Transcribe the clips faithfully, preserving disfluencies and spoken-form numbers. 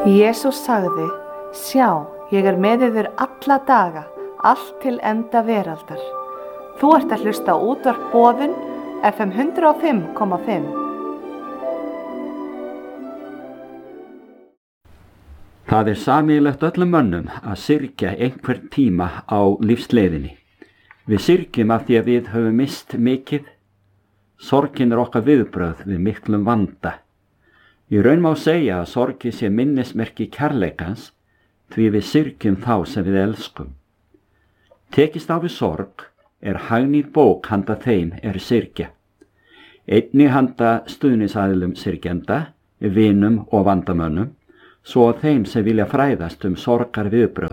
Jesús sagði, sjá, ég er með yður alla daga, allt til enda veraldar. Þú ert að hlusta á útvarp Boðun, F M hundrað og fimm komma fimm. Það er sameiginlegt öllum mönnum að syrgja einhvern tíma á lífsleiðinni. Við syrgjum af því að við höfum mist mikið. Sorgin er okkar viðbrögð við miklum vanda. Í raun má segja að sorgi sé minnismerki kærleikans því við syrgjum þá sem við elskum. Tekist á við sorg er hagnýt bók handa þeim er syrgja. Einnig handa stuðningsaðilum syrgjenda, vinum og vandamönnum, svo að þeim sem vilja fræðast um sorgar viðbrögð.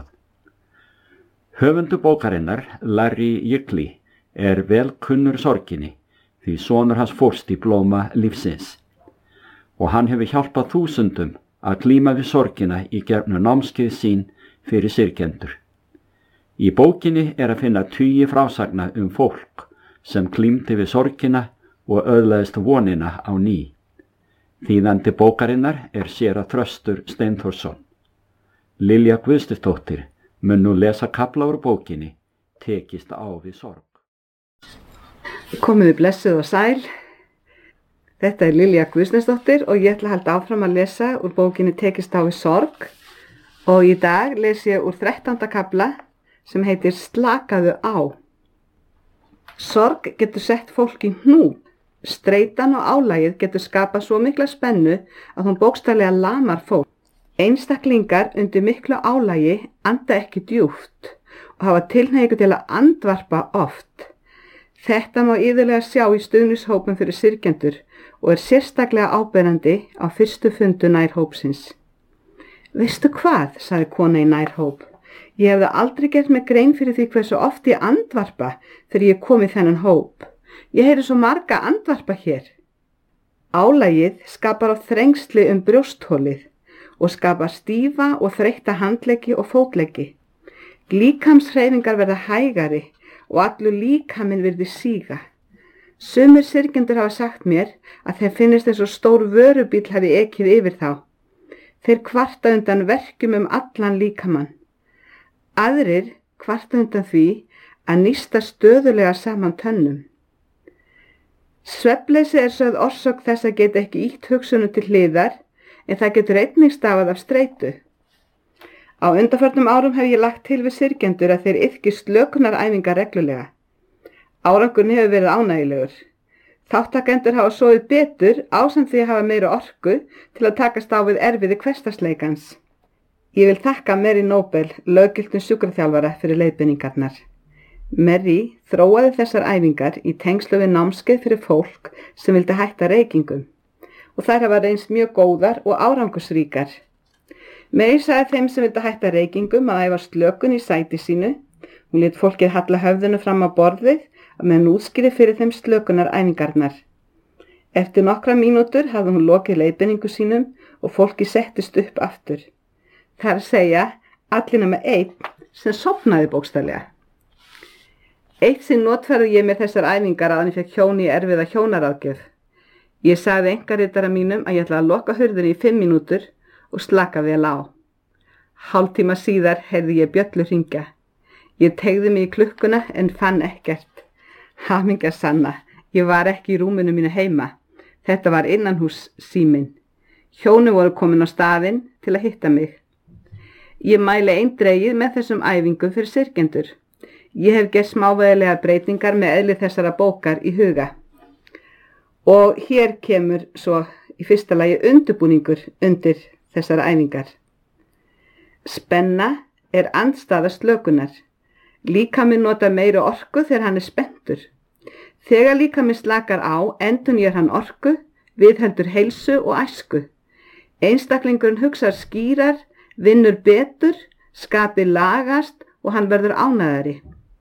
Höfundur bókarinnar, Larry Yrkli, er vel kunnur sorginni því sonur hans fórst í blóma lífsins og hann hefur hjálpað þúsundum að glíma við sorgina í gegnum námskeið sín fyrir syrgjendur. Í bókinni er að finna tugi frásagna um fólk sem glímdi við sorgina og öðlaðist vonina á ný. Þýðandi bókarinnar er séra Þröstur Steinþórsson. Lilja Guðsdóttir mun nú lesa kafla úr bókinni Tekist á við sorg. Komiði blessuð og sæl. Þetta er Lilja Guðsdóttir og ég ætla að halda áfram að lesa úr bókinni Tekist á við sorg og í dag les ég úr þrettánda kafla sem heitir Slakaðu á. Sorg getur sett fólk í hnút. Streitan og álagið getur skapað svo mikla spennu að hún bókstaflega lamar fólk. Einstaklingar undir miklu álagi anda ekki djúpt og hafa tilhneigingu til að andvarpa oft. Þetta má iðulega sjá í stuðningshópum fyrir syrgjendur og er sérstaklega áberandi á fyrstu fundu nærhópsins. Veistu hvað, sagði kona í nærhóp. Ég hefði aldrei gert mig grein fyrir því hversu oft ég andvarpa þegar ég kom í þennan hóp. Ég heyri svo marga andvarpa hér. Álagið skapar á þrengsli um brjósthólið og skapar stífa og þreytta handleggi og fótleggi. Líkamshreyfingar verða hægari og allur líkaminn virði síga. Sumir syrgjendur hafa sagt mér að þeim finnist eins og stór vörubíll hafi ekið yfir þá. Þeir kvarta undan verkjum um allan líkamann. Aðrir kvarta undan því að nísta stöðulega saman tönnum. Svefnleysi er sögð orsök þess að geta ekki ýtt hugsunum til hliðar, en það getur einnig stafað af streitu. Á undanförnum árum hef ég lagt til við syrgjendur að þeir iðki slökunaræfingar reglulega. Árangurinn hefur verið ánægjulegur. Þáttakendur hafa sofið betur ásamt því að hafa meiri orku til að takast á við erfiði hversdagsleikans. Ég vil þakka Mary Nobel, löggiltum sjúkraþjálfara, fyrir leiðbeiningarnar. Mary þróaði þessar æfingar í tengslu við námskeið fyrir fólk sem vildi hætta reykingum og þær hafa reynst mjög góðar og árangursríkar. Mary sagði þeim sem vildi hætta reykingum að æfa slökun í sæti sínu. Hún lét fólkið halla höfðinu fram á borðið að meðan útskýrði fyrir þeim slökunaræfingarnar. Eftir nokkra mínútur hafði hún lokið leiðbeiningu sínum og fólkið settist upp aftur. Það er að segja allir nema einn sem sofnaði bókstaflega. Eitt sinn notfærði ég mér þessar æfingar áður en ég fékk hjón í erfiða hjónaráðgjöf. Ég sagði einkaritara mínum að ég ætla að loka hurðinni í fimm mínútur og slaka vel á. Hálftíma síðar heyrði ég bjöllu hringja. Ég teygði mig í klukkuna en fann ekkert. Hamingja sanna, ég var ekki í rúminu mínu heima. Þetta var innanhús síminn. Hjónu voru komin á staðinn til að hitta mig. Ég mæli eindregið með þessum æfingum fyrir syrgjendur. Ég hef gert smávægilegar breytingar með eðli þessara bókar í huga. Og hér kemur svo í fyrsta lagi undirbúningur undir þessara æfingar. Spenna er andstaða slökunar. Líkaminn notar meiri orku þegar hann er spenntur. Þegar líkaminn slakar á, endurnýjar hann orku, viðheldur heilsu og æsku. Einstaklingurinn hugsar skýrar, vinnur betur, skapið lagast og hann verður ánægðari.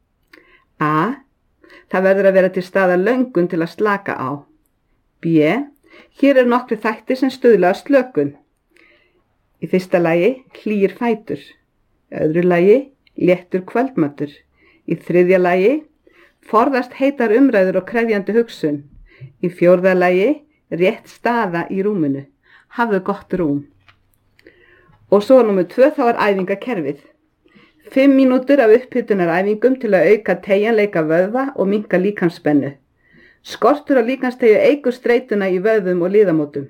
A. Það verður að vera til staðar löngun til að slaka á. B. Hér er nokkri þættir sem stuðla að slökun. Í fyrsta lagi hlýir fætur. Í öðru lagi léttur kvöldmatur. Í þriðja lagi forðast heitar umræður og krefjandi hugsun. Í fjórða lagi rétt staða í rúminu. Hafðu gott rúm. Og svo númer tvö þá er æfingakerfið. Fimm mínútur af upphitunaræfingum til að auka teygjanleika vöðva og minnka líkamsspennu. Skortur á líkamsteygju eykur streituna í vöðvum og liðamótum.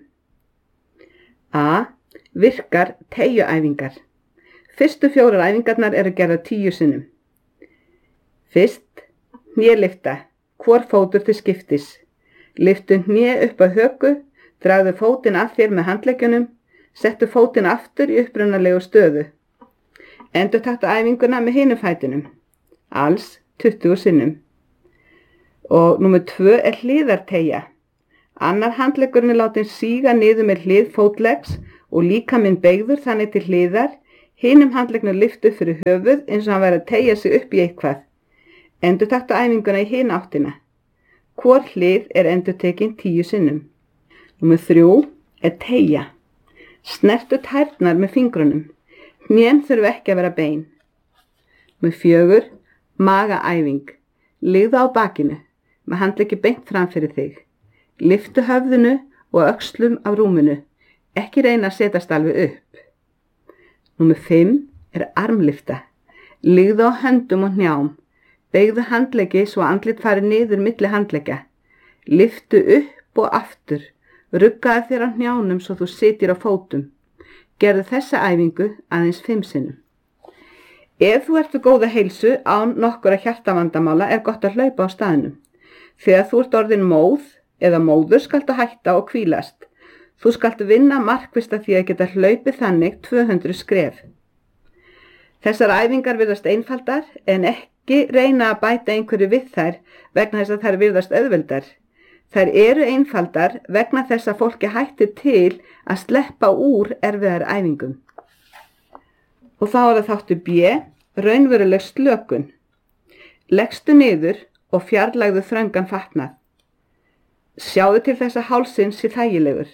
A. Virkar teygjuæfingar. Fyrstu fjórar æfingarnar eru gerðar tíu sinnum. Fyrst, hnélyfta, hvor fótur til skiptis. Lyftu hné upp að höku, dragðu fótinn að þér með handleggjunum, settu fótinn aftur í upprunalegu stöðu. Endurtaktu æfinguna með hinu fætinum, alls tuttugu sinnum. Og númer tvö er hliðarteygja. Annar handleggurinn er látin síga niður með hlið fótleggs og líkaminn beygður þannig til hliðar, hinum handleggnum lyftu fyrir höfuð eins og hann væri að teygja sig upp í eitthvað. Endurtaktu æfinguna í hina áttina. Hvor hlið er endurtekin tíu sinnum. Númer þrjú er teygja. Snertu tærnar með fingrunum. Hnén þurfa ekki að vera bein. Númer fjögur, magaæfing. Liggðu á bakinu, með handleggi beint fram fyrir þig. Lyftu höfðinu og öxlum af rúminu. Ekki reyna að setjast alveg upp. Númer fimm er armlyfta. Liggðu á höndum og hnjám. Beygðu handleggi svo andlit fari niður milli handleggja. Lyftu upp og aftur. Ruggaðu þér á hnjánum svo þú sitir á fótum. Gerðu þessa æfingu aðeins fimm sinnum. Ef þú ert við góða heilsu án nokkura hjartavandamála er gott að hlaupa á staðnum. Þegar þú ert orðin móð eða móður skaltu hætta og hvílast. Þú skaltu vinna markvisst að því að geta hlaupið þannig tvö hundruð skref. Þessar æfingar virðast einfaldar en ekki reyna að bæta einhverju við þær vegna þess að þær virðast auðveldar. Þær eru einfaldar vegna þess að fólki hættir til að sleppa úr erfiðar æfingum. Og þá er það þáttur B, raunveruleg slökun. Leggstu niður og fjarlægðu þröngan fatnað. Sjáðu til þess að hálsinn sé þægilegur.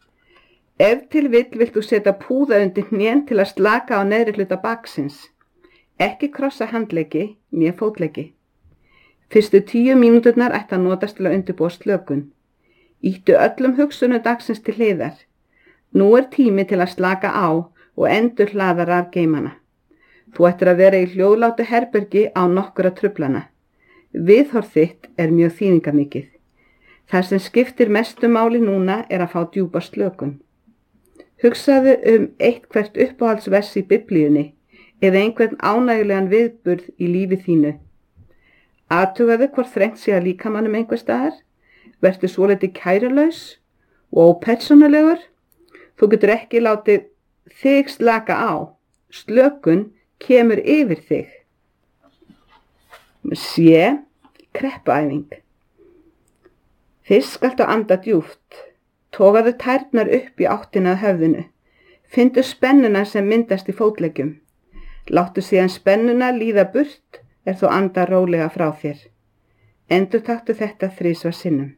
Ef til vill vilt þú setja púða undir hnén til að slaka á neðri hluta baksins. Ekki krossa handleggi né fótleggi. Fyrstu tíu mínúturnar ætti að notast til að undirbúa slökun. Ýttu öllum hugsunum dagsins til hliðar. Nú er tími til að slaka á og endur hlaða rafgeimana. Þú ættir að vera í hljóðlátu herbergi á nokkura truflana. Viðhorf þitt er mjög þýðingarmikið. Það sem skiptir mestu máli núna er að fá djúpa slökun. Hugsaðu um eitt hvert uppáhaldsvers í biblíunni eða einhvern ánægjulegan viðburð í lífi þínu. Athugaðu hvort þrengt sé að líkamannum einhver staðar. Vertu svolítið kærulaus og ópersónulegur. Þú getur ekki látið þig slaka á. Slökun kemur yfir þig. Sé, kreppuæfing. Fyrst skaltu anda djúpt. Togaðu tærnar upp í áttina að höfðinu. Findu spennuna sem myndast í fótleggjum. Láttu síðan spennuna líða burt er þú anda rólega frá þér. Endurtaktu þetta þrisvar sinnum.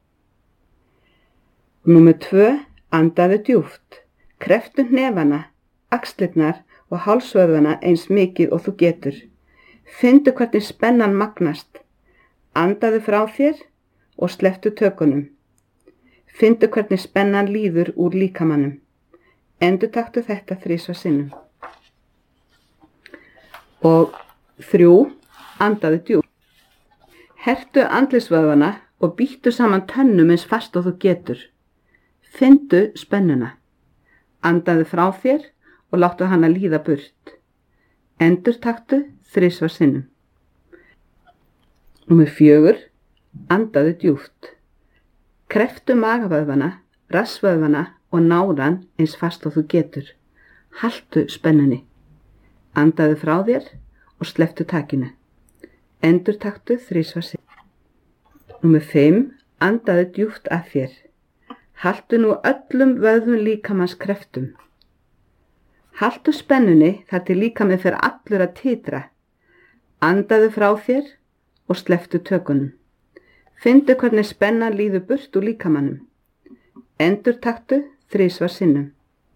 Númer tvö, andaðu djúpt. Krepptu hnefana, axlirnar og hálsvöðvana eins mikið og þú getur. Findu hvernig spennan magnast. Andaðu frá þér og slepptu tökunum. Findu hvernig spennan líður úr líkamannum. Endurtaktu þetta þrisvar sinnum. Og þrjú, andaðu djúpt. Hertu andlitsvöðvana og bíttu saman tönnum eins fast og þú getur. Findu spennuna. Andaðu frá þér og láttu hana líða burt. Endurtaktu þrisvar sinnum. Númer fjögur, andaðu djúpt. Krepptu magavöðvana, rassvöðvana og náran eins fast og þú getur. Haltu spennunni. Andaðu frá þér og slepptu takinu. Endurtaktu þrisvar sinnum. Númer fimm, andaðu djúpt að þér. Haltu nú öllum vöðvum líkamans kreftum. Haltu spennunni þar til líkaminn fer allur að titra. Andaðu frá þér og slepptu tökunum. Findu hvernig spennan líður burt úr líkamannum. Endurtaktu þrisvar sinnum.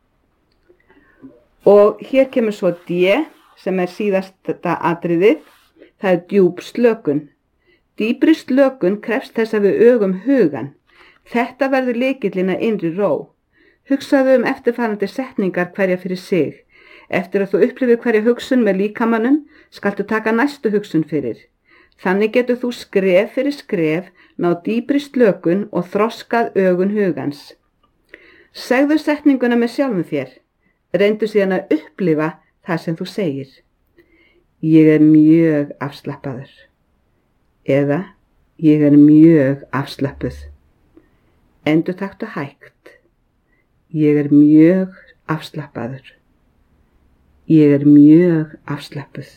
Og hér kemur svo D sem er síðasta atriðið. Það er djúp slökun. Dýpri slökun krefst þess að við ögum hugan. Þetta verður lykillinn að innri ró. Hugsaðu um eftirfarandi setningar hverja fyrir sig. Eftir að þú upplifir hverja hugsun með líkamanum, skaltu taka næstu hugsun fyrir. Þannig getur þú skref fyrir skref ná dýpri slökun og þroskað ögun hugans. Segðu setninguna með sjálfum þér. Reyndu síðan að upplifa það sem þú segir. Ég er mjög afslappaður. Eða ég er mjög afslappuð. Endurtaktu hægt. Ég er mjög afslappaður. Ég er mjög afslappuð.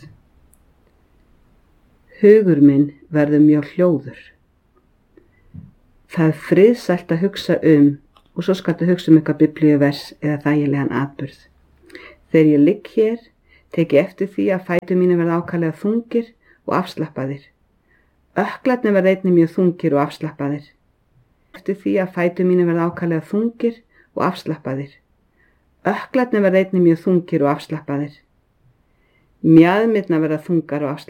Hugur minn verður mjög hljóður. Það er friðsælt að hugsa um og svo skaltu hugsa um eitthvað biblíuvers eða þægilegan atburð. Þegar ég ligg hér, tek ég eftir því að fætur mínu verða ákaflega þungir og afslappaðir. Ökklarnir verða einnig mjög þungir og afslappaðir. Eftir því að fætur mínu verða ákaflega þungir og afslappaðir. Ökklarnir verða einnig mjög þungir og afslappaðir. Mjaðmirnar verða þungar og afslappaðir.